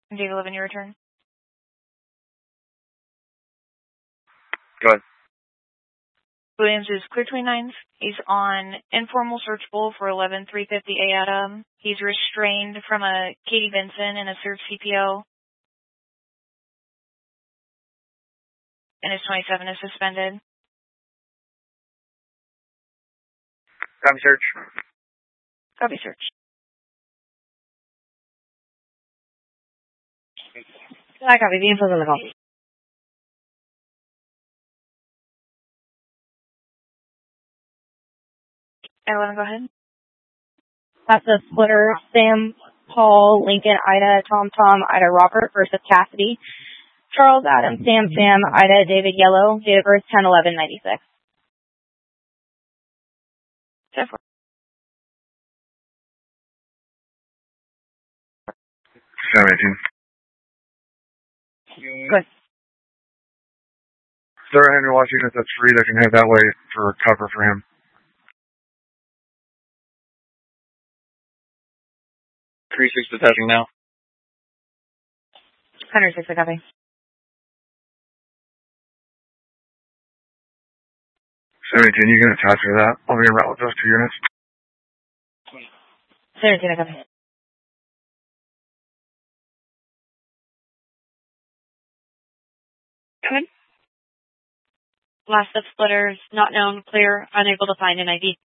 Dave 11, your return. Go ahead. Williams is clear 29th. He's on informal searchable for 11-350 Adam. He's restrained from a Katie Benson and a search CPO. And his 27 is suspended. Copy search. Copy search. I copy. The info's on the call. 11, go ahead. That's the splitter. Sam, Paul, Lincoln, Ida, Tom, Ida, Robert versus Cassidy. Charles, Adam, Sam, Ida, David, Yellow. Date of birth 10/11/96. 10-4. 718. Good. Sarah Henry Washington, that's free. They can head that way for cover for him. 3-6 detaching now. 106, I copy. 718, you can attach to that. I'll be en route with those 2 units. 17, I copy. Good. Last of splitters, not known, clear, unable to find an ID.